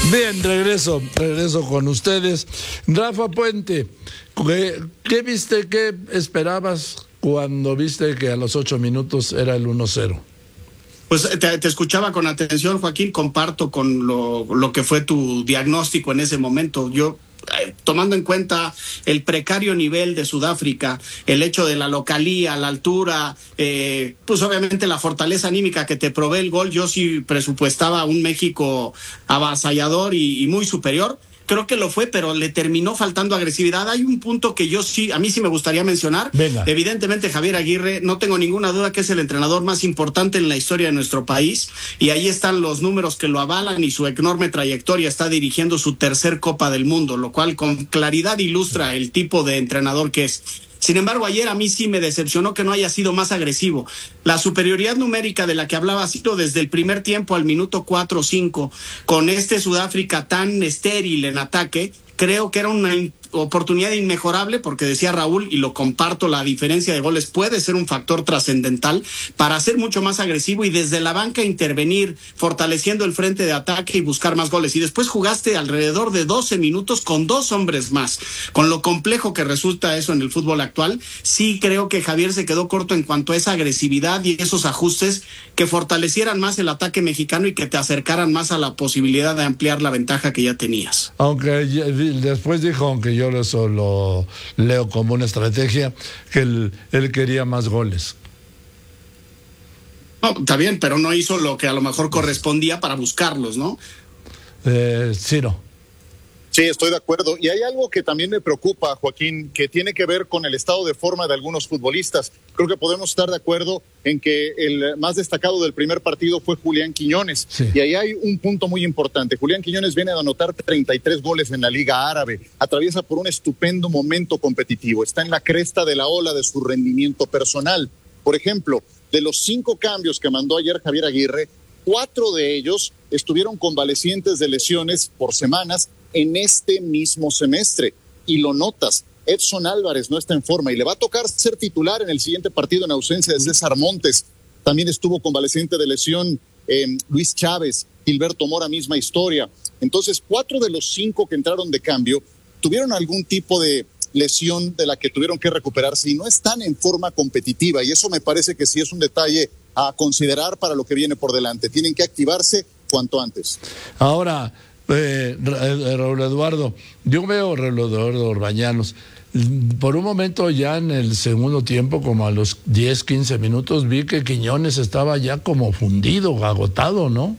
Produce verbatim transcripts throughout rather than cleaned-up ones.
Bien, regreso, regreso con ustedes. Rafa Puente, ¿qué, qué viste, qué esperabas cuando viste que a los ocho minutos era el uno cero? Pues te, te escuchaba con atención, Joaquín, comparto con lo, lo que fue tu diagnóstico en ese momento. Yo, eh, tomando en cuenta el precario nivel de Sudáfrica, el hecho de la localía, la altura, eh, pues obviamente la fortaleza anímica que te provee el gol, yo sí presupuestaba un México avasallador y, y muy superior. Creo que lo fue, pero le terminó faltando agresividad. Hay un punto que yo sí, a mí sí me gustaría mencionar. Venga. Evidentemente, Javier Aguirre, no tengo ninguna duda que es el entrenador más importante en la historia de nuestro país, y ahí están los números que lo avalan, y su enorme trayectoria. Está dirigiendo su tercer Copa del Mundo, lo cual con claridad ilustra el tipo de entrenador que es. Sin embargo, ayer a mí sí me decepcionó que no haya sido más agresivo. La superioridad numérica de la que hablaba ha sido desde el primer tiempo al minuto cuatro o cinco, con este Sudáfrica tan estéril en ataque. Creo que era una oportunidad inmejorable, porque decía Raúl, y lo comparto, la diferencia de goles puede ser un factor trascendental para ser mucho más agresivo y desde la banca intervenir, fortaleciendo el frente de ataque y buscar más goles. Y después jugaste alrededor de doce minutos con dos hombres más. Con lo complejo que resulta eso en el fútbol actual, sí creo que Javier se quedó corto en cuanto a esa agresividad y esos ajustes que fortalecieran más el ataque mexicano y que te acercaran más a la posibilidad de ampliar la ventaja que ya tenías. Aunque después dijo, aunque yo eso lo leo como una estrategia, que él, él quería más goles. No, está bien, pero no hizo lo que a lo mejor correspondía para buscarlos, ¿no? Eh, Ciro. Sí, estoy de acuerdo. Y hay algo que también me preocupa, Joaquín, que tiene que ver con el estado de forma de algunos futbolistas. Creo que podemos estar de acuerdo en que el más destacado del primer partido fue Julián Quiñones. Sí. Y ahí hay un punto muy importante. Julián Quiñones viene a anotar treinta y tres goles en la Liga Árabe. Atraviesa por un estupendo momento competitivo. Está en la cresta de la ola de su rendimiento personal. Por ejemplo, de los cinco cambios que mandó ayer Javier Aguirre, cuatro de ellos estuvieron convalecientes de lesiones por semanas en este mismo semestre, y lo notas. Edson Álvarez no está en forma y le va a tocar ser titular en el siguiente partido en ausencia de César Montes. También estuvo convaleciente de lesión eh, Luis Chávez, Gilberto Mora, misma historia. Entonces, cuatro de los cinco que entraron de cambio tuvieron algún tipo de lesión de la que tuvieron que recuperarse y no están en forma competitiva, y eso me parece que sí es un detalle a considerar para lo que viene por delante. Tienen que activarse cuanto antes. Ahora, Eh, Raúl Eduardo, yo veo Raúl Eduardo Orbañanos, por un momento ya en el segundo tiempo, como a los diez, quince minutos, vi que Quiñones estaba ya como fundido, agotado, ¿no?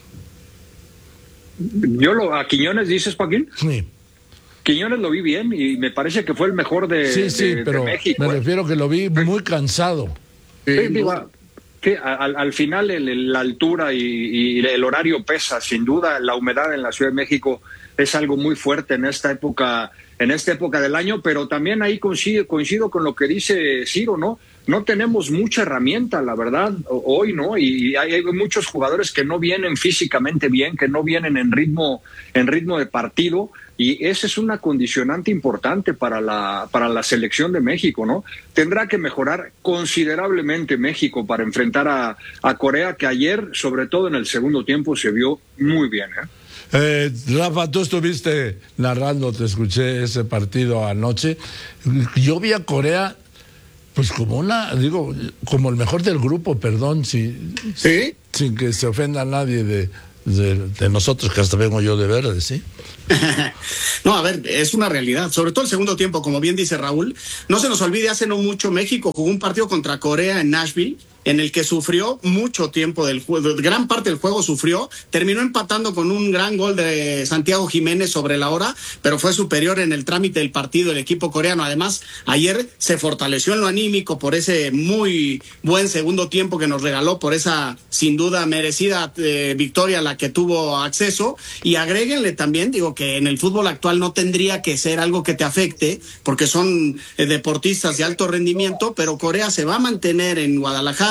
Yo lo, a Quiñones dices, Joaquín. Sí. Quiñones lo vi bien y me parece que fue el mejor de, sí, sí, de, pero de México. Me eh. refiero que lo vi muy cansado. Sí, sí, digo, que al, al final el, la altura y, y el horario pesa, sin duda. La humedad en la Ciudad de México es algo muy fuerte en esta época, en esta época del año, pero también ahí coincido, coincido con lo que dice Ciro, ¿no? No tenemos mucha herramienta, la verdad, hoy, ¿no? Y hay, hay muchos jugadores que no vienen físicamente bien, que no vienen en ritmo, en ritmo de partido, y esa es una condicionante importante para la, para la selección de México, ¿no? Tendrá que mejorar considerablemente México para enfrentar a, a Corea, que ayer, sobre todo en el segundo tiempo, se vio muy bien, ¿eh? Eh, Rafa, tú estuviste narrando, te escuché ese partido anoche. Yo vi a Corea, pues como una, digo, como el mejor del grupo, perdón, si, ¿sí? Sin que se ofenda a nadie de, de, de nosotros, que hasta vengo yo de verde, ¿sí? No, a ver, es una realidad, sobre todo el segundo tiempo, como bien dice Raúl. No se nos olvide, hace no mucho México jugó un partido contra Corea en Nashville, en el que sufrió mucho tiempo del juego, gran parte del juego sufrió, terminó empatando con un gran gol de Santiago Jiménez sobre la hora, pero fue superior en el trámite del partido el equipo coreano. Además, ayer se fortaleció en lo anímico por ese muy buen segundo tiempo que nos regaló, por esa sin duda merecida eh, victoria a la que tuvo acceso, y agréguenle también, digo, que en el fútbol actual no tendría que ser algo que te afecte, porque son eh, deportistas de alto rendimiento, pero Corea se va a mantener en Guadalajara,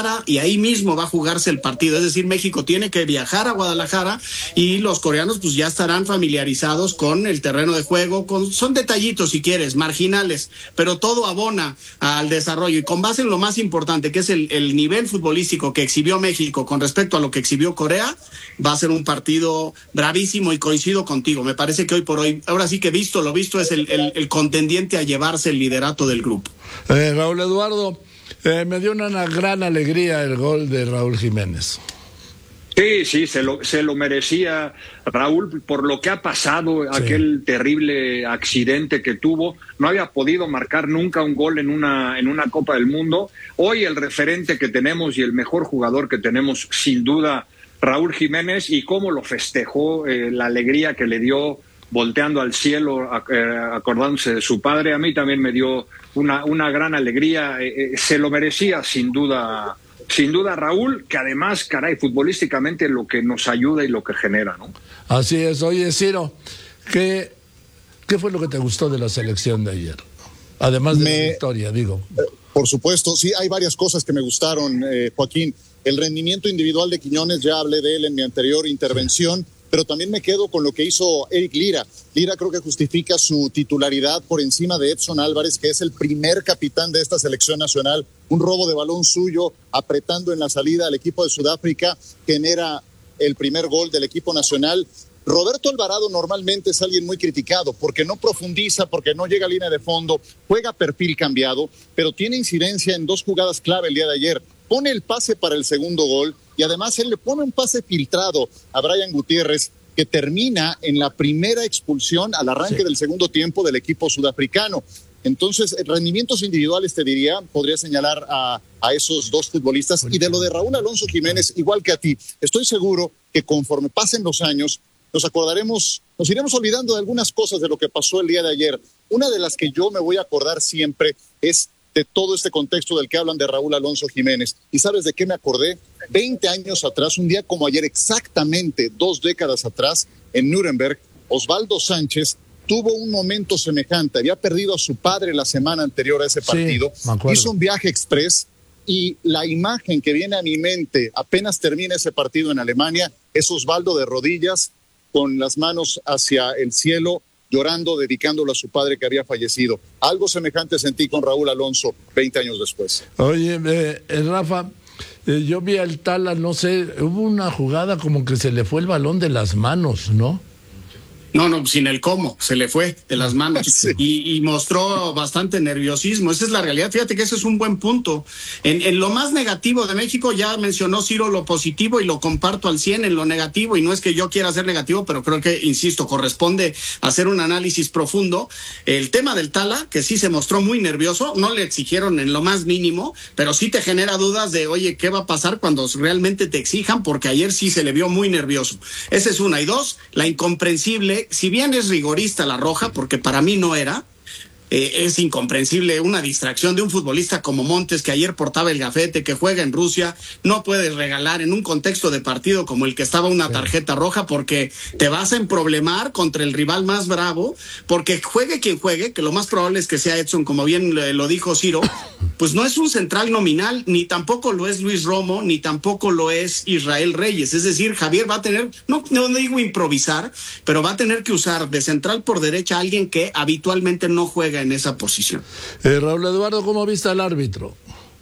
Guadalajara y ahí mismo va a jugarse el partido. Es decir, México tiene que viajar a Guadalajara y los coreanos pues ya estarán familiarizados con el terreno de juego. Con, son detallitos, si quieres, marginales, pero todo abona al desarrollo. Y con base en lo más importante, que es el, el nivel futbolístico que exhibió México con respecto a lo que exhibió Corea, va a ser un partido bravísimo y coincido contigo. Me parece que hoy por hoy, ahora sí que visto lo visto, es el, el, el contendiente a llevarse el liderato del grupo. Eh, Raúl Eduardo, eh, me dio una, una gran alegría el gol de Raúl Jiménez. Sí, sí, se lo, se lo merecía Raúl por lo que ha pasado, sí. Aquel terrible accidente que tuvo. No había podido marcar nunca un gol en una, en una Copa del Mundo. Hoy el referente que tenemos y el mejor jugador que tenemos, sin duda, Raúl Jiménez, y cómo lo festejó, eh, la alegría que le dio volteando al cielo, eh, acordándose de su padre. A mí también me dio una, una gran alegría. Eh, eh, se lo merecía, sin duda. Sin duda, Raúl, que además, caray, futbolísticamente lo que nos ayuda y lo que genera, ¿no? Así es. Oye, Ciro, ¿qué, qué fue lo que te gustó de la selección de ayer? Además de me, la victoria, digo. Eh, por supuesto, sí, hay varias cosas que me gustaron, eh, Joaquín. El rendimiento individual de Quiñones, ya hablé de él en mi anterior intervención, sí. Pero también me quedo con lo que hizo Eric Lira. Lira creo que justifica su titularidad por encima de Edson Álvarez, que es el primer capitán de esta selección nacional. Un robo de balón suyo, apretando en la salida al equipo de Sudáfrica, genera el primer gol del equipo nacional. Roberto Alvarado normalmente es alguien muy criticado porque no profundiza, porque no llega a línea de fondo, juega perfil cambiado, pero tiene incidencia en dos jugadas clave el día de ayer. Pone el pase para el segundo gol y además él le pone un pase filtrado a Brian Gutiérrez que termina en la primera expulsión al arranque sí. del segundo tiempo del equipo sudafricano. Entonces, rendimientos individuales, te diría, podría señalar a, a esos dos futbolistas. Y de lo de Raúl Alonso Jiménez, igual que a ti, estoy seguro que conforme pasen los años, nos acordaremos, nos iremos olvidando de algunas cosas de lo que pasó el día de ayer. Una de las que yo me voy a acordar siempre es de todo este contexto del que hablan de Raúl Alonso Jiménez. ¿Y sabes de qué me acordé? veinte años atrás, un día como ayer, exactamente dos décadas atrás, en Nuremberg, Osvaldo Sánchez tuvo un momento semejante. Había perdido a su padre la semana anterior a ese partido. Sí, hizo un viaje express y la imagen que viene a mi mente apenas termina ese partido en Alemania es Osvaldo de rodillas, con las manos hacia el cielo, llorando, dedicándolo a su padre que había fallecido. Algo semejante sentí con Raúl Alonso veinte años después. Oye, eh, eh, Rafa, eh, yo vi al Tala, no sé, hubo una jugada como que se le fue el balón de las manos, ¿no? No, no, sin el cómo, se le fue de las manos sí. y, y mostró bastante nerviosismo. Esa es la realidad. Fíjate que ese es un buen punto. En, en lo más negativo de México, ya mencionó Ciro lo positivo y lo comparto al cien en lo negativo, y no es que yo quiera ser negativo, pero creo que, insisto, corresponde hacer un análisis profundo. El tema del Tala, que sí se mostró muy nervioso, no le exigieron en lo más mínimo, pero sí te genera dudas de, oye, ¿qué va a pasar cuando realmente te exijan? Porque ayer sí se le vio muy nervioso. Esa es una. Y dos, la incomprensible. Si bien es rigorista la roja, porque para mí no era, eh, es incomprensible una distracción de un futbolista como Montes, que ayer portaba el gafete, que juega en Rusia. No puedes regalar en un contexto de partido como el que estaba una tarjeta roja, porque te vas a emproblemar contra el rival más bravo, porque juegue quien juegue, que lo más probable es que sea Edson, como bien lo dijo Ciro, pues no es un central nominal, ni tampoco lo es Luis Romo, ni tampoco lo es Israel Reyes. Es decir, Javier va a tener, no, no digo improvisar, pero va a tener que usar de central por derecha a alguien que habitualmente no juega en esa posición. Eh, Raúl Eduardo, ¿cómo viste al árbitro?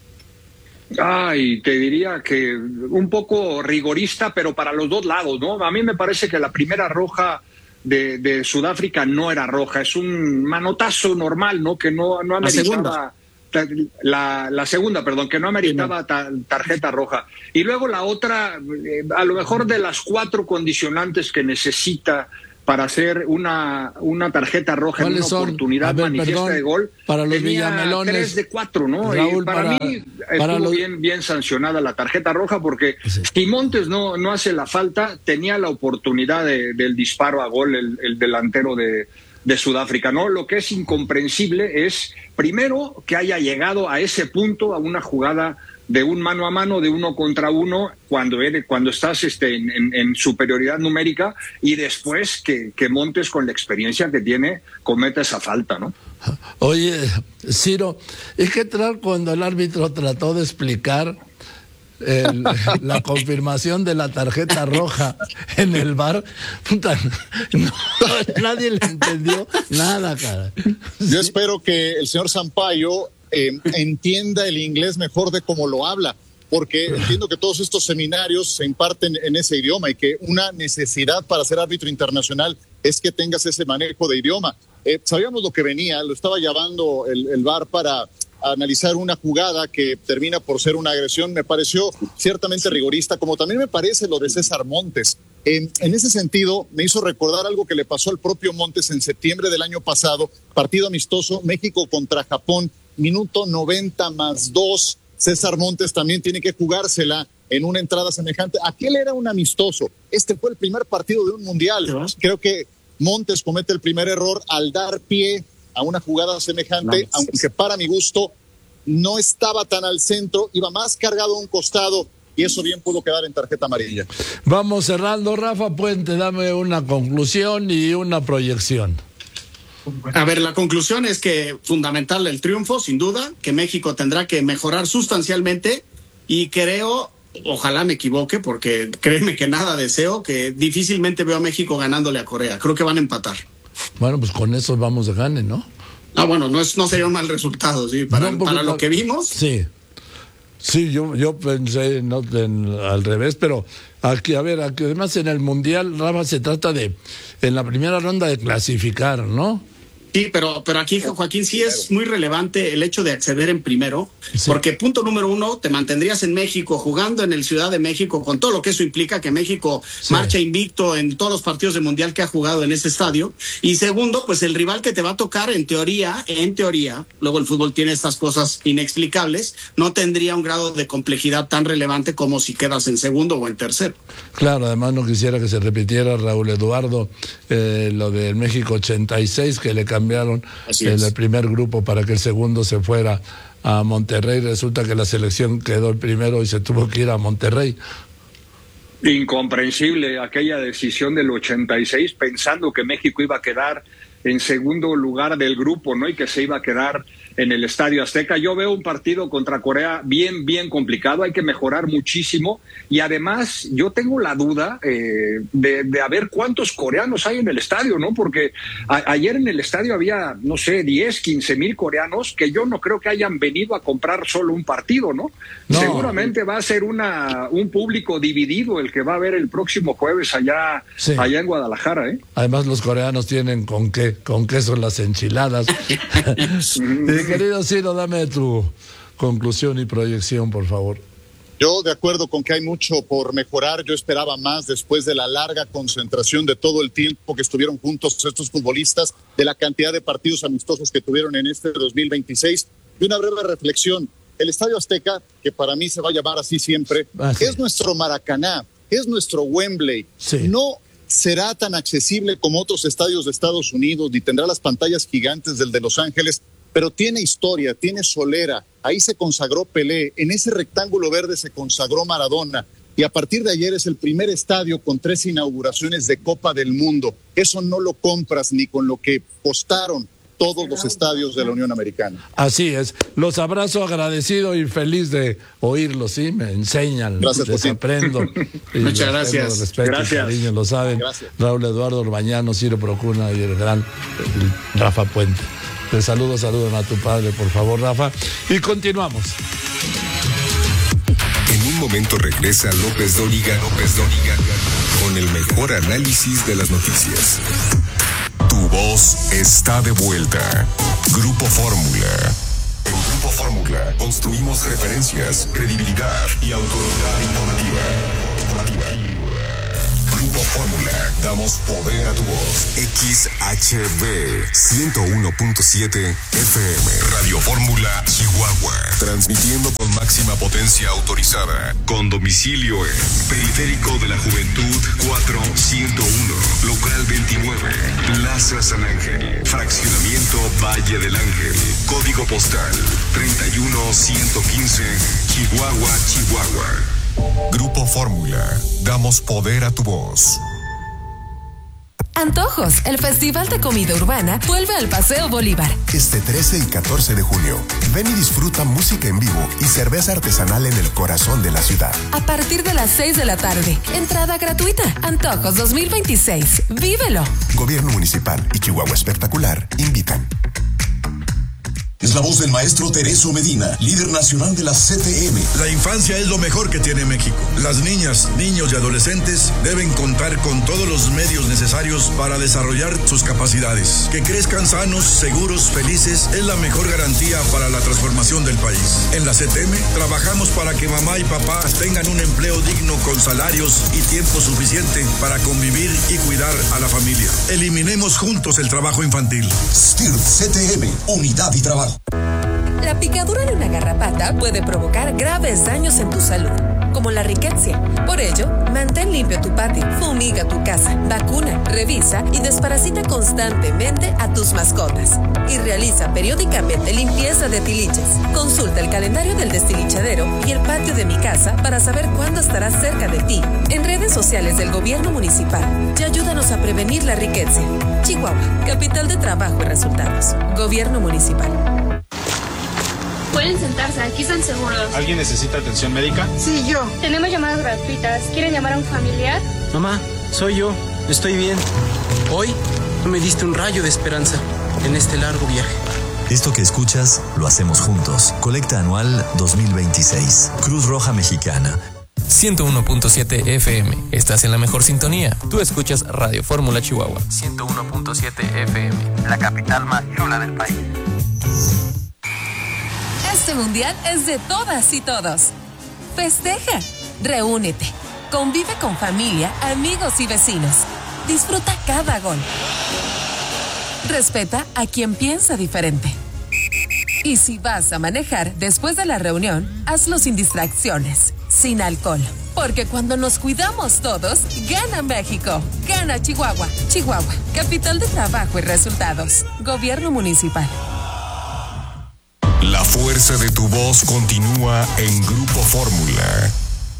Ay, te diría que un poco rigorista, pero para los dos lados, ¿no? A mí me parece que la primera roja de, de Sudáfrica no era roja, es un manotazo normal, ¿no? Que no, no ameritaba... La, la segunda, perdón, que no ameritaba ta, tarjeta roja. Y luego la otra, eh, a lo mejor de las cuatro condicionantes que necesita para hacer una, una tarjeta roja en una son? oportunidad ver, manifiesta perdón, de gol, para los tenía Villamelones, tres de cuatro, ¿no? Raúl, y para, para mí para estuvo los... bien, bien sancionada la tarjeta roja, porque sí. si Montes no, no hace la falta, tenía la oportunidad de, del disparo a gol el, el delantero de de Sudáfrica, ¿no? Lo que es incomprensible es, primero, que haya llegado a ese punto, a una jugada de un mano a mano, de uno contra uno, cuando eres, cuando estás este, en, en, en superioridad numérica, y después que, que Montes, con la experiencia que tiene, cometa esa falta, ¿no? Oye, Ciro, es que cuando el árbitro trató de explicar el, la confirmación de la tarjeta roja en el V A R, puta, no, nadie le entendió nada, cara. Yo espero que el señor Sampaio eh, entienda el inglés mejor de cómo lo habla, porque entiendo que todos estos seminarios se imparten en ese idioma y que una necesidad para ser árbitro internacional es que tengas ese manejo de idioma. Eh, sabíamos lo que venía, lo estaba llamando el, el V A R para analizar una jugada que termina por ser una agresión. Me pareció ciertamente rigorista, como también me parece lo de César Montes. Eh, en ese sentido, me hizo recordar algo que le pasó al propio Montes en septiembre del año pasado, partido amistoso, México contra Japón, minuto noventa más dos. César Montes también tiene que jugársela en una entrada semejante. Aquel era un amistoso. Este fue el primer partido de un mundial. Creo que Montes comete el primer error al dar pie a una jugada semejante, no, aunque para mi gusto no estaba tan al centro, iba más cargado a un costado y eso bien pudo quedar en tarjeta amarilla. Vamos cerrando, Rafa Puente, dame una conclusión y una proyección. A ver, la conclusión es que fundamental el triunfo, sin duda, que México tendrá que mejorar sustancialmente y creo, ojalá me equivoque, porque créeme que nada deseo, que difícilmente veo a México ganándole a Corea. Creo que van a empatar. Bueno, pues con eso vamos de gane, ¿no? Ah, bueno, no es no sería un mal resultado, sí, para, no, para lo que vimos. Sí, sí, yo, yo pensé no, en, al revés, pero aquí, a ver, aquí, además en el Mundial, Rafa, se trata de, en la primera ronda de clasificar, ¿no? Sí, pero, pero aquí, Joaquín, sí es muy relevante el hecho de acceder en primero, sí. Porque punto número uno, te mantendrías en México jugando en el Ciudad de México con todo lo que eso implica, que México sí. marcha invicto en todos los partidos de Mundial que ha jugado en ese estadio. Y segundo, pues el rival que te va a tocar, en teoría, en teoría, luego el fútbol tiene estas cosas inexplicables, no tendría un grado de complejidad tan relevante como si quedas en segundo o en tercero. Claro, además no quisiera que se repitiera, Raúl Eduardo, eh, lo del México ochenta y seis, que le cambiaron en el primer grupo para que el segundo se fuera a Monterrey. Resulta que la selección quedó el primero y se tuvo que ir a Monterrey. Incomprensible aquella decisión del ochenta y seis, pensando que México iba a quedar en segundo lugar del grupo, ¿no? Y que se iba a quedar en el Estadio Azteca. Yo veo un partido contra Corea bien, bien complicado, hay que mejorar muchísimo y además yo tengo la duda eh, de, de a ver cuántos coreanos hay en el estadio, ¿no? Porque a, ayer en el estadio había, no sé, diez, quince mil coreanos que yo no creo que hayan venido a comprar solo un partido, ¿no? no. Seguramente va a ser una un público dividido el que va a ver el próximo jueves allá, sí. allá en Guadalajara, ¿eh? Además los coreanos tienen con qué, con queso las enchiladas. Querido Ciro, dame tu conclusión y proyección, por favor. Yo de acuerdo con que hay mucho por mejorar. Yo esperaba más después de la larga concentración de todo el tiempo que estuvieron juntos estos futbolistas, de la cantidad de partidos amistosos que tuvieron en este dos mil veintiséis. Y una breve reflexión. El Estadio Azteca, que para mí se va a llamar así siempre, ah, sí. es nuestro Maracaná, es nuestro Wembley. Sí. No será tan accesible como otros estadios de Estados Unidos, ni tendrá las pantallas gigantes del de Los Ángeles, pero tiene historia, tiene solera. Ahí se consagró Pelé, en ese rectángulo verde se consagró Maradona, y a partir de ayer es el primer estadio con tres inauguraciones de Copa del Mundo. Eso no lo compras ni con lo que costaron todos los estadios de la Unión Americana. Así es. Los abrazo agradecido y feliz de oírlos, ¿sí? Me enseñan, gracias, les aprendo. Muchas gracias. Respeto, gracias. Cariño, lo saben. Gracias. Raúl Eduardo Orbañano, Ciro Procuna y el gran el Rafa Puente. Te saludo, saludan a tu padre, por favor, Rafa. Y continuamos. En un momento regresa López Dóriga, López Dóriga, con el mejor análisis de las noticias. Tu voz está de vuelta. Grupo Fórmula. En Grupo Fórmula construimos referencias, credibilidad y autoridad informativa. informativa. Grupo Fórmula, damos poder a tu voz. X H B ciento uno punto siete F M. Radio Fórmula Chihuahua. Transmitiendo con máxima potencia autorizada. Con domicilio en Periférico de la Juventud cuatro ciento uno. Local veintinueve. Plaza San Ángel. Fraccionamiento Valle del Ángel. Código postal treinta y uno ciento quince. Chihuahua, Chihuahua. Grupo Fórmula, damos poder a tu voz. Antojos, el Festival de Comida Urbana, vuelve al Paseo Bolívar. Este trece y catorce de junio, ven y disfruta música en vivo y cerveza artesanal en el corazón de la ciudad. A partir de las seis de la tarde, entrada gratuita. Antojos dos mil veintiséis, vívelo. Gobierno Municipal y Chihuahua Espectacular invitan. Es la voz del maestro Tereso Medina, líder nacional de la C T M. La infancia es lo mejor que tiene México. Las niñas, niños y adolescentes deben contar con todos los medios necesarios para desarrollar sus capacidades. Que crezcan sanos, seguros, felices es la mejor garantía para la transformación del país. En la C T M trabajamos para que mamá y papá tengan un empleo digno con salarios y tiempo suficiente para convivir y cuidar a la familia. Eliminemos juntos el trabajo infantil. S T I R T C T M, unidad y trabajo. La picadura de una garrapata puede provocar graves daños en tu salud, como la riqueza. Por ello, mantén limpio tu patio, fumiga tu casa, vacuna, revisa y desparasita constantemente a tus mascotas. Y realiza periódicamente limpieza de tiliches. Consulta el calendario del destilichadero y el patio de mi casa para saber cuándo estará cerca de ti. En redes sociales del Gobierno Municipal y ayúdanos a prevenir la riqueza. Chihuahua, capital de trabajo y resultados. Gobierno Municipal. Pueden sentarse, aquí están seguros. ¿Alguien necesita atención médica? Sí, yo. Tenemos llamadas gratuitas. ¿Quieren llamar a un familiar? Mamá, soy yo. Estoy bien. Hoy me diste un rayo de esperanza en este largo viaje. Esto que escuchas, lo hacemos juntos. Colecta anual dos mil veintiséis. Cruz Roja Mexicana. ciento uno punto siete F M. Estás en la mejor sintonía. Tú escuchas Radio Fórmula Chihuahua. ciento uno punto siete F M. La capital más chula del país. Este mundial es de todas y todos. Festeja, reúnete, convive con familia, amigos y vecinos. Disfruta cada gol. Respeta a quien piensa diferente. Y si vas a manejar después de la reunión, hazlo sin distracciones, sin alcohol. Porque cuando nos cuidamos todos, gana México, gana Chihuahua. Chihuahua, capital de trabajo y resultados. Gobierno Municipal. La fuerza de tu voz continúa en Grupo Fórmula.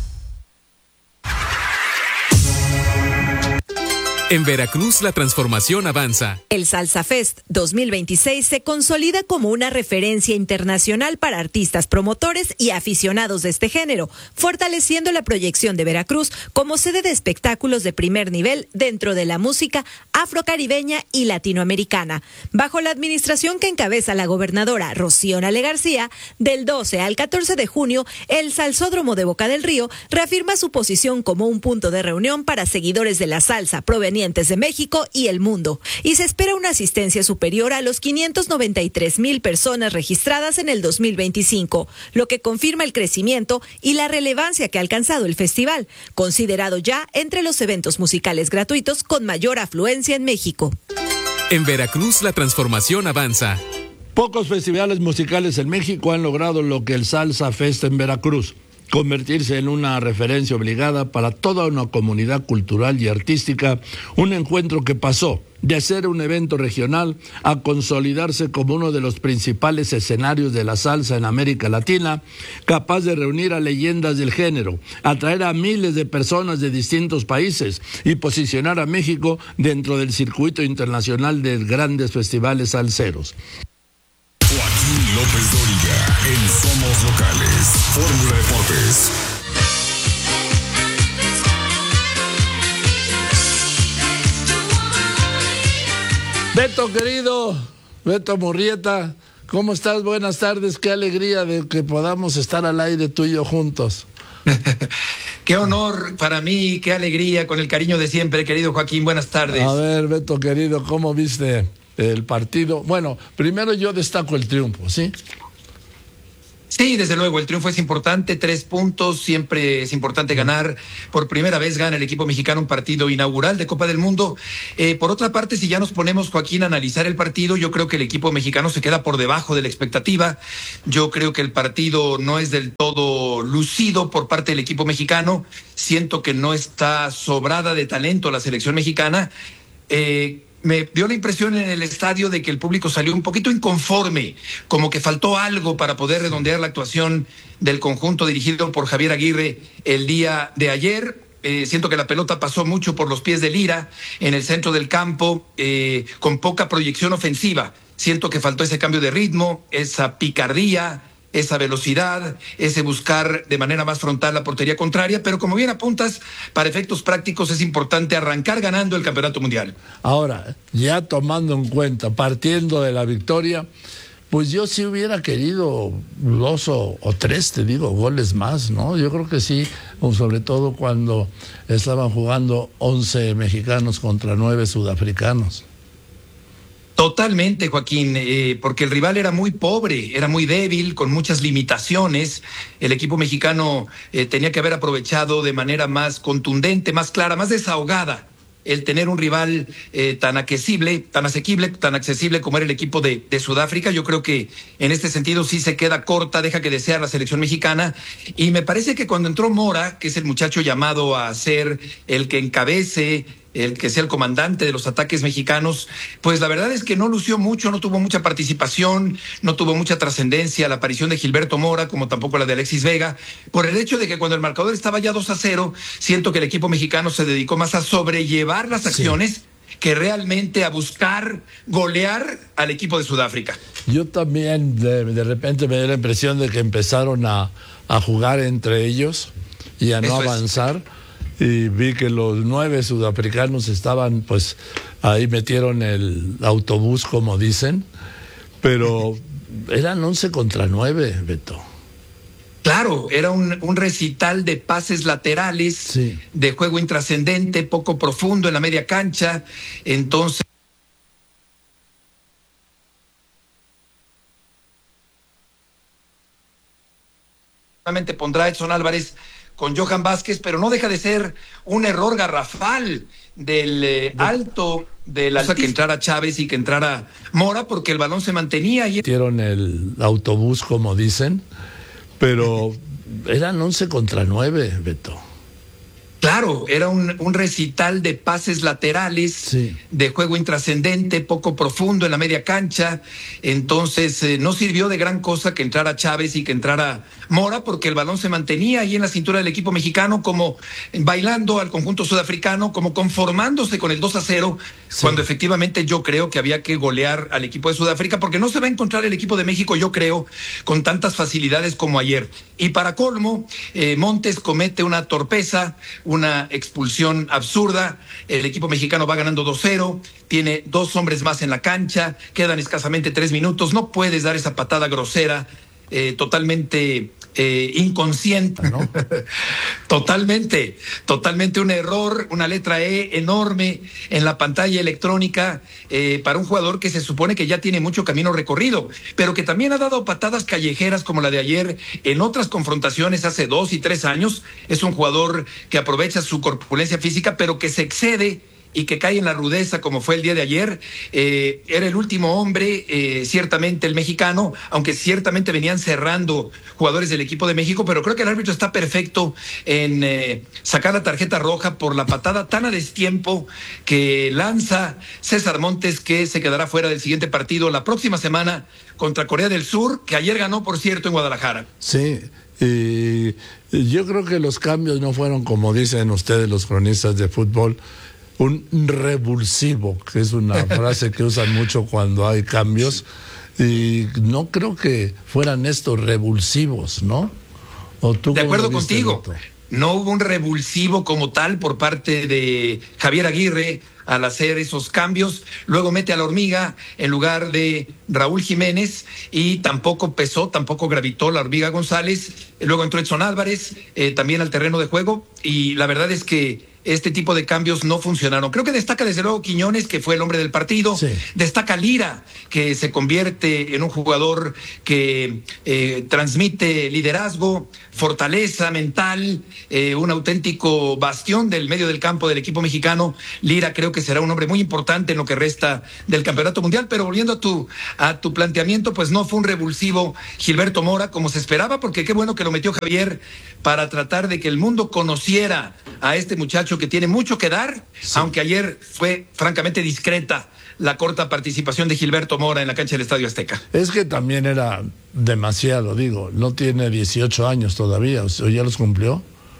En Veracruz la transformación avanza. El Salsa Fest dos mil veintiséis se consolida como una referencia internacional para artistas, promotores y aficionados de este género, fortaleciendo la proyección de Veracruz como sede de espectáculos de primer nivel dentro de la música afrocaribeña y latinoamericana. Bajo la administración que encabeza la gobernadora Rocío Nale García, del doce al catorce de junio, el Salsódromo de Boca del Río reafirma su posición como un punto de reunión para seguidores de la salsa provenientes de México y el mundo, y se espera una asistencia superior a los quinientos noventa y tres mil personas registradas en el dos mil veinticinco, lo que confirma el crecimiento y la relevancia que ha alcanzado el festival, considerado ya entre los eventos musicales gratuitos con mayor afluencia en México. En Veracruz la transformación avanza. Pocos festivales musicales en México han logrado lo que el Salsa Fest en Veracruz: convertirse en una referencia obligada para toda una comunidad cultural y artística, un encuentro que pasó de ser un evento regional a consolidarse como uno de los principales escenarios de la salsa en América Latina, capaz de reunir a leyendas del género, atraer a miles de personas de distintos países y posicionar a México dentro del circuito internacional de grandes festivales salseros. Joaquín López Dóriga en Somos Locales, Fórmula Deportes. Beto querido, Beto Murrieta, ¿cómo estás? Buenas tardes, qué alegría de que podamos estar al aire tú y yo juntos. Qué honor para mí, qué alegría, con el cariño de siempre, querido Joaquín, buenas tardes. A ver, Beto querido, ¿cómo viste el partido? Bueno, primero yo destaco el triunfo, ¿sí? Sí, desde luego, el triunfo es importante, tres puntos, siempre es importante ganar. Por primera vez gana el equipo mexicano un partido inaugural de Copa del Mundo. Eh, por otra parte, si ya nos ponemos, Joaquín, a analizar el partido, yo creo que el equipo mexicano se queda por debajo de la expectativa. Yo creo que el partido no es del todo lucido por parte del equipo mexicano. Siento que no está sobrada de talento la selección mexicana. Eh, Me dio la impresión en el estadio de que el público salió un poquito inconforme, como que faltó algo para poder redondear la actuación del conjunto dirigido por Javier Aguirre el día de ayer. Eh, siento que la pelota pasó mucho por los pies de Lira en el centro del campo, eh, con poca proyección ofensiva. Siento que faltó ese cambio de ritmo, esa picardía, esa velocidad, ese buscar de manera más frontal la portería contraria, pero como bien apuntas, para efectos prácticos es importante arrancar ganando el Campeonato Mundial. Ahora, ya tomando en cuenta, partiendo de la victoria, pues yo sí hubiera querido dos o, o tres, te digo, goles más, ¿no? Yo creo que sí, sobre todo cuando estaban jugando once mexicanos contra nueve sudafricanos. Totalmente, Joaquín, eh, porque el rival era muy pobre, era muy débil, con muchas limitaciones. El equipo mexicano eh, tenía que haber aprovechado de manera más contundente, más clara, más desahogada el tener un rival eh, tan accesible, tan asequible, tan accesible como era el equipo de, de Sudáfrica. Yo creo que en este sentido sí se queda corta, deja que desear la selección mexicana. Y me parece que cuando entró Mora, que es el muchacho llamado a ser el que encabece, el que sea el comandante de los ataques mexicanos, pues la verdad es que no lució mucho, no tuvo mucha participación, no tuvo mucha trascendencia la aparición de Gilberto Mora, como tampoco la de Alexis Vega, por el hecho de que cuando el marcador estaba ya dos a cero, siento que el equipo mexicano se dedicó más a sobrellevar las acciones sí. que realmente a buscar golear al equipo de Sudáfrica. Yo también de, de repente me dio la impresión de que empezaron a, a jugar entre ellos y a no Eso avanzar. Es. Y vi que los nueve sudafricanos estaban, pues, ahí metieron el autobús, como dicen, pero eran once contra nueve, Beto. Claro, era un, un recital de pases laterales, sí. de juego intrascendente, poco profundo en la media cancha, entonces... pondrá Edson Álvarez con Johan Vázquez, pero no deja de ser un error garrafal del eh, alto, de la que entrara Chávez y que entrara Mora, porque el balón se mantenía. Y... metieron el autobús, como dicen, pero eran once contra nueve, Beto. Claro, era un, un recital de pases laterales, sí. de juego intrascendente, poco profundo en la media cancha, entonces eh, no sirvió de gran cosa que entrara Chávez y que entrara Mora, porque el balón se mantenía ahí en la cintura del equipo mexicano, como bailando al conjunto sudafricano, como conformándose con el dos a cero, sí. cuando efectivamente yo creo que había que golear al equipo de Sudáfrica, porque no se va a encontrar el equipo de México, yo creo, con tantas facilidades como ayer. Y para colmo, eh, Montes comete una torpeza, una expulsión absurda, el equipo mexicano va ganando dos cero, tiene dos hombres más en la cancha, quedan escasamente tres minutos, no puedes dar esa patada grosera, eh, totalmente eh, inconsciente, ¿no? totalmente, totalmente un error, una letra E enorme en la pantalla electrónica eh, para un jugador que se supone que ya tiene mucho camino recorrido, pero que también ha dado patadas callejeras como la de ayer en otras confrontaciones hace dos y tres años. Es un jugador que aprovecha su corpulencia física, pero que se excede y que cae en la rudeza como fue el día de ayer. Eh, era el último hombre, eh, ciertamente el mexicano, aunque ciertamente venían cerrando jugadores del equipo de México, pero creo que el árbitro está perfecto en eh, sacar la tarjeta roja por la patada tan a destiempo que lanza César Montes, que se quedará fuera del siguiente partido la próxima semana contra Corea del Sur, que ayer ganó, por cierto, en Guadalajara. Sí, y yo creo que los cambios no fueron, como dicen ustedes los cronistas de fútbol, un revulsivo, que es una frase que usan mucho cuando hay cambios, y no creo que fueran estos revulsivos, ¿no? ¿O tú de acuerdo contigo, Beto? No hubo un revulsivo como tal por parte de Javier Aguirre al hacer esos cambios, luego mete a la Hormiga en lugar de Raúl Jiménez y tampoco pesó, tampoco gravitó la Hormiga González, luego entró Edson Álvarez eh, también al terreno de juego, y la verdad es que este tipo de cambios no funcionaron. Creo que destaca desde luego Quiñones, que fue el hombre del partido. Sí. Destaca Lira, que se convierte en un jugador que eh, transmite liderazgo, fortaleza mental, eh, un auténtico bastión del medio del campo del equipo mexicano. Lira creo que será un hombre muy importante en lo que resta del Campeonato Mundial, pero volviendo a tu, a tu planteamiento, pues no fue un revulsivo Gilberto Mora como se esperaba, porque qué bueno que lo metió Javier para tratar de que el mundo conociera a este muchacho que tiene mucho que dar, sí. aunque ayer fue francamente discreta la corta participación de Gilberto Mora en la cancha del Estadio Azteca. Es que también era demasiado, digo, no tiene dieciocho años todavía, o sea, ya los cumplió.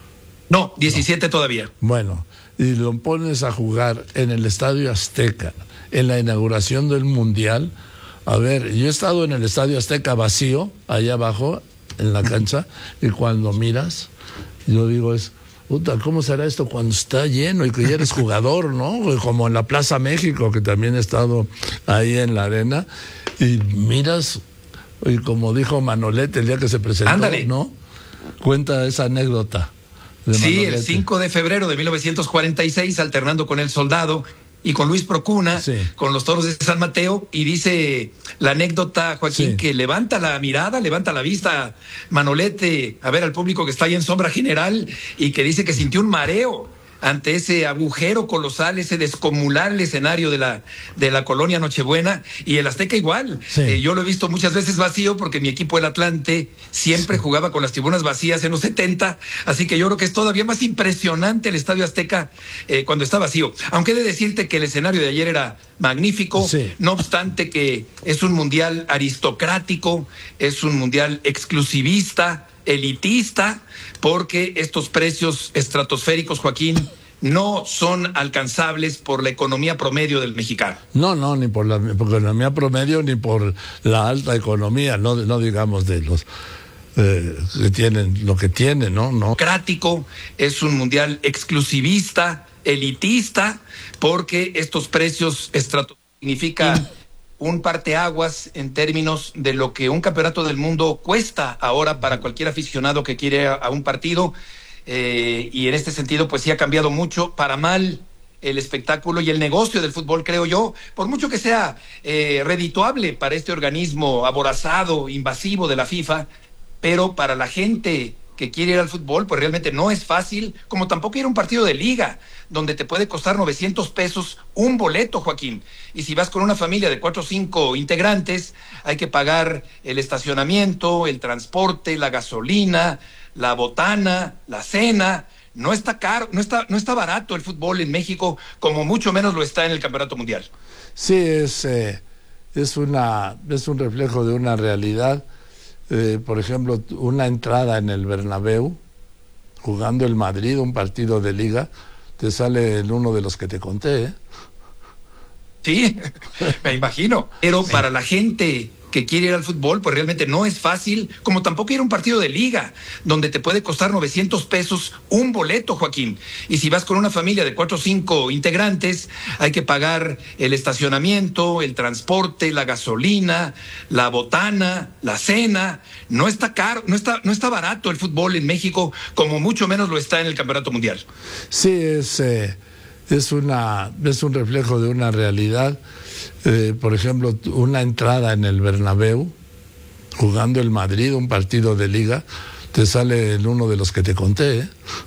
No, diecisiete no. Todavía. Bueno, y lo pones a jugar en el Estadio Azteca, en la inauguración del Mundial. A ver, yo he estado en el Estadio Azteca vacío, allá abajo, en la cancha, y cuando miras, yo digo, es, puta, ¿cómo será esto cuando está lleno y que ya eres jugador, ¿no? Como en la Plaza México, que también he estado ahí en la arena, y miras, y como dijo Manolete el día que se presentó, Ándale. ¿no? Cuenta esa anécdota. De sí, Manolete. El cinco de febrero de mil novecientos cuarenta y seis, alternando con El Soldado y con Luis Procuna, sí. con los Toros de San Mateo, y dice la anécdota, Joaquín, sí. que levanta la mirada, levanta la vista Manolete a ver al público que está ahí en sombra general, y que dice que sintió un mareo ante ese agujero colosal, ese descomunal escenario de la, de la colonia Nochebuena, y el Azteca igual. Sí. Eh, yo lo he visto muchas veces vacío, porque mi equipo, el Atlante, siempre sí. jugaba con las tribunas vacías en los setenta, así que yo creo que es todavía más impresionante el Estadio Azteca eh, cuando está vacío. Aunque he de decirte que el escenario de ayer era magnífico, sí. no obstante que es un mundial aristocrático, es un mundial exclusivista, elitista, porque estos precios estratosféricos, Joaquín, no son alcanzables por la economía promedio del mexicano. No, no, ni por la economía promedio, ni por la alta economía, no, no digamos de los eh, que tienen lo que tienen, ¿no? no. Democrático, es un mundial exclusivista, elitista, porque estos precios estratosféricos significan un parteaguas en términos de lo que un campeonato del mundo cuesta ahora para cualquier aficionado que quiere a, a un partido, eh, y en este sentido pues sí ha cambiado mucho para mal el espectáculo y el negocio del fútbol, creo yo, por mucho que sea eh, redituable para este organismo aborazado, invasivo de la FIFA, pero para la gente que quiere ir al fútbol, pues realmente no es fácil, como tampoco ir a un partido de liga, donde te puede costar novecientos pesos un boleto, Joaquín. Y si vas con una familia de cuatro o cinco integrantes, hay que pagar el estacionamiento, el transporte, la gasolina, la botana, la cena. No está caro, no está, no está barato el fútbol en México, como mucho menos lo está en el Campeonato Mundial. Sí, es, eh, es, una, es un reflejo de una realidad. Eh, por ejemplo, una entrada en el Bernabéu, jugando el Madrid, un partido de liga, te sale en uno de los que te conté, ¿eh? Sí, me imagino. Pero sí. Para la gente que quiere ir al fútbol, pues realmente no es fácil, como tampoco ir a un partido de liga, donde te puede costar novecientos pesos un boleto, Joaquín. Y si vas con una familia de cuatro o cinco integrantes, hay que pagar el estacionamiento, el transporte, la gasolina, la botana, la cena. No está caro, no está, no está barato el fútbol en México, como mucho menos lo está en el Campeonato Mundial. Sí, es, eh, es, una, es un reflejo de una realidad. Eh, por ejemplo, una entrada en el Bernabéu, jugando el Madrid, un partido de liga, te sale en uno de los que te conté, ¿eh?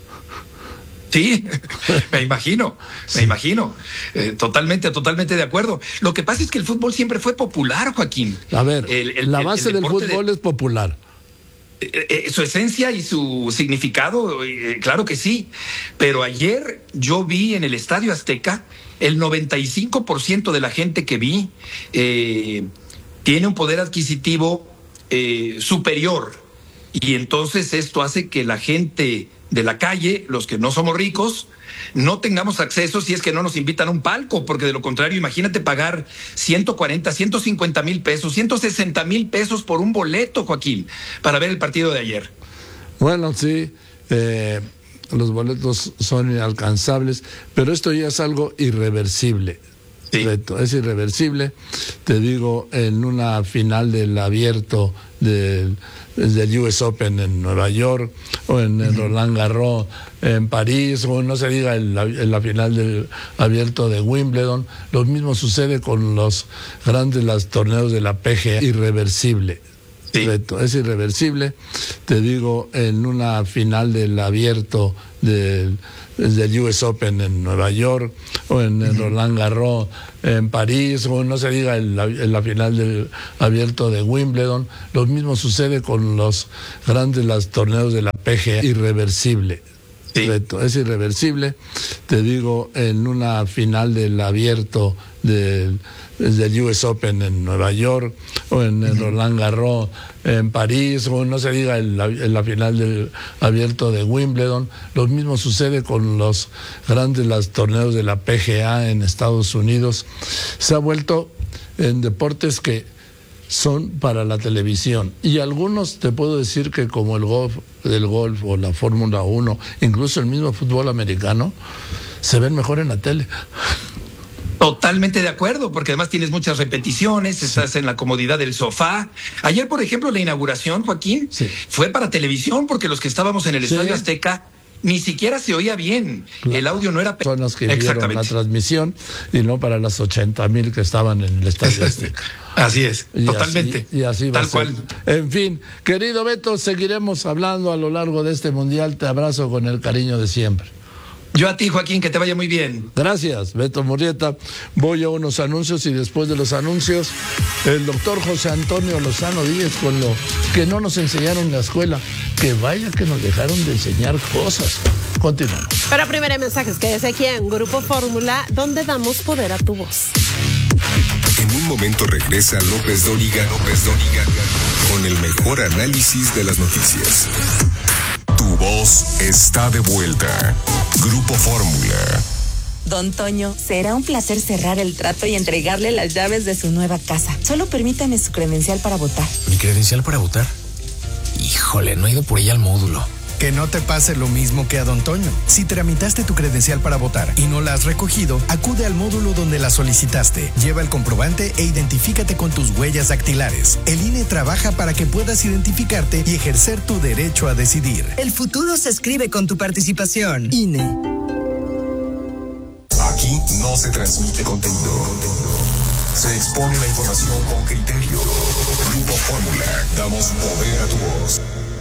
Sí, me imagino, me sí. imagino. Eh, totalmente, totalmente de acuerdo. Lo que pasa es que el fútbol siempre fue popular, Joaquín. A ver, el, el, la base el, el del fútbol de... es popular. Eh, eh, su esencia y su significado, eh, claro que sí. Pero ayer yo vi en el Estadio Azteca, el noventa y cinco por ciento de la gente que vi eh, tiene un poder adquisitivo eh, superior. Y entonces esto hace que la gente de la calle, los que no somos ricos, no tengamos acceso si es que no nos invitan a un palco, porque de lo contrario, imagínate pagar ciento cuarenta, ciento cincuenta mil pesos, ciento sesenta mil pesos por un boleto, Joaquín, para ver el partido de ayer. Bueno, sí, eh, los boletos son inalcanzables, pero esto ya es algo irreversible. Sí. Es irreversible, te digo, en una final del abierto del, del U S Open en Nueva York, o en el uh-huh. Roland Garros en París, o no se diga en la, en la final del abierto de Wimbledon. Lo mismo sucede con los grandes los torneos de la P G A. Irreversible. Sí. Es irreversible, te digo, en una final del abierto del, del U S Open en Nueva York, o en el uh-huh. Roland Garros en París, o no se diga en la, en la final del abierto de Wimbledon. Lo mismo sucede con los grandes los torneos de la P G A. Irreversible. Sí. Es irreversible. Te digo, en una final del abierto del, del U S Open en Nueva York, o en el uh-huh. Roland Garros en París, o no se diga en la, en la final del abierto de Wimbledon. Lo mismo sucede con los grandes los torneos de la P G A en Estados Unidos. Se ha vuelto en deportes que son para la televisión, y algunos te puedo decir que como el golf, el golf o la Fórmula uno, incluso el mismo fútbol americano, se ven mejor en la tele. Totalmente de acuerdo, porque además tienes muchas repeticiones, sí. Estás en la comodidad del sofá. Ayer, por ejemplo, la inauguración, Joaquín, sí. fue para televisión, porque los que estábamos en el sí. Estadio Azteca ni siquiera se oía bien, claro. El audio no era... Son los que vieron la transmisión y no para las ochenta mil que estaban en el Estadio Azteca. Así es, y totalmente. Así, y así va tal a ser. Cual. En fin, querido Beto, seguiremos hablando a lo largo de este mundial. Te abrazo con el cariño de siempre. Yo a ti, Joaquín, que te vaya muy bien. Gracias, Beto Murrieta. Voy a unos anuncios y después de los anuncios, el doctor José Antonio Lozano Díez con lo que no nos enseñaron en la escuela. Que vaya que nos dejaron de enseñar cosas. Continuamos. Pero primero mensajes, quédese aquí en Grupo Fórmula, donde damos poder a tu voz. En un momento regresa López Dóriga, López Dóriga, con el mejor análisis de las noticias. Tu voz está de vuelta. Grupo Fórmula. Don Toño, será un placer cerrar el trato y entregarle las llaves de su nueva casa. Solo permítame su credencial para votar. ¿Mi credencial para votar? Híjole, no he ido por ella al módulo. Que no te pase lo mismo que a Don Toño. Si tramitaste tu credencial para votar y no la has recogido, acude al módulo donde la solicitaste. Lleva el comprobante e identifícate con tus huellas dactilares. El I N E trabaja para que puedas identificarte y ejercer tu derecho a decidir. El futuro se escribe con tu participación. I N E. Aquí no se transmite contenido. Se expone la información con criterio. Grupo Fórmula. Damos poder a tu voz.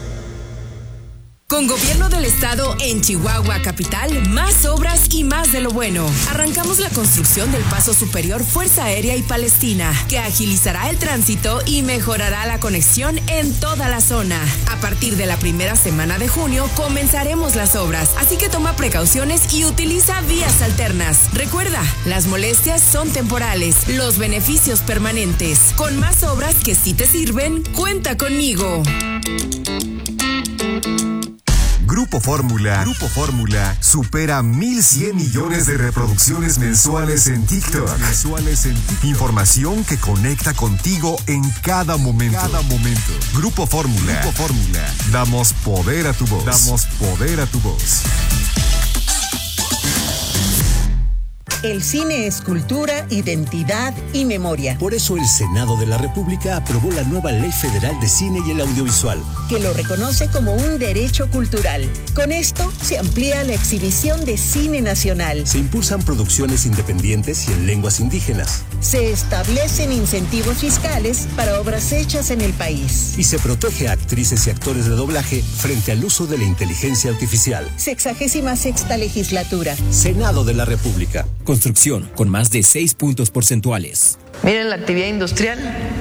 Con Gobierno del Estado en Chihuahua Capital, más obras y más de lo bueno. Arrancamos la construcción del Paso Superior Fuerza Aérea y Palestina, que agilizará el tránsito y mejorará la conexión en toda la zona. A partir de la primera semana de junio comenzaremos las obras, así que toma precauciones y utiliza vías alternas. Recuerda, las molestias son temporales, los beneficios permanentes. Con más obras que sí te sirven, cuenta conmigo. Grupo Fórmula, Grupo Fórmula supera mil cien millones de reproducciones mensuales en TikTok. Mensuales en TikTok. Información que conecta contigo en cada momento. Cada momento. Grupo Fórmula. Grupo Fórmula. Damos poder a tu voz. Damos poder a tu voz. El cine es cultura, identidad y memoria. Por eso el Senado de la República aprobó la nueva Ley Federal de Cine y el Audiovisual, que lo reconoce como un derecho cultural. Con esto se amplía la exhibición de cine nacional. Se impulsan producciones independientes y en lenguas indígenas. Se establecen incentivos fiscales para obras hechas en el país. Y se protege a actrices y actores de doblaje frente al uso de la inteligencia artificial. Sexagésima sexta legislatura. Senado de la República. Construcción con más de seis puntos porcentuales. Miren la actividad industrial.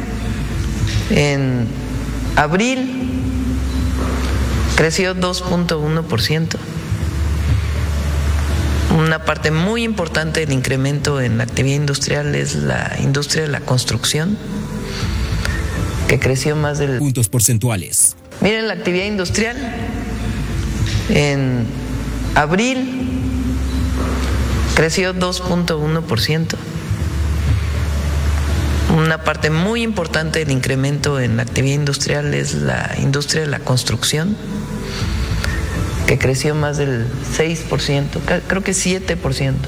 En abril creció dos punto uno por ciento. Una parte muy importante del incremento en la actividad industrial es la industria de la construcción, que creció más del... Puntos porcentuales. Miren la actividad industrial. En abril creció dos punto uno por ciento. Una parte muy importante del incremento en la actividad industrial es la industria de la construcción, que creció más del seis por ciento, creo que siete por ciento.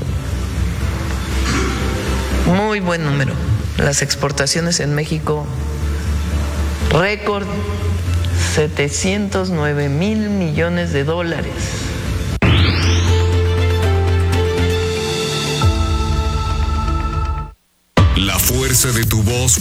Muy buen número. Las exportaciones en México, récord, setecientos nueve mil millones de dólares. La fuerza de tu voz